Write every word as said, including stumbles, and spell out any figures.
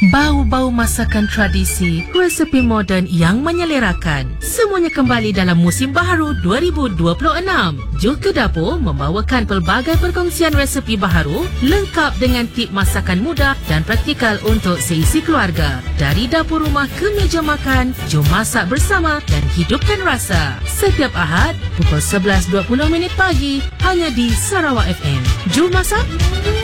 Bau-bau masakan tradisi, resepi moden yang menyelerakan. Semuanya kembali dalam musim baharu dua ribu dua puluh enam. Jom ke Dapur membawakan pelbagai perkongsian resepi baharu lengkap dengan tip masakan mudah dan praktikal untuk seisi keluarga. Dari dapur rumah ke meja makan, jom masak bersama dan hidupkan rasa. Setiap Ahad pukul sebelas dua puluh minit pagi hanya di Sarawak F M. Jom masak.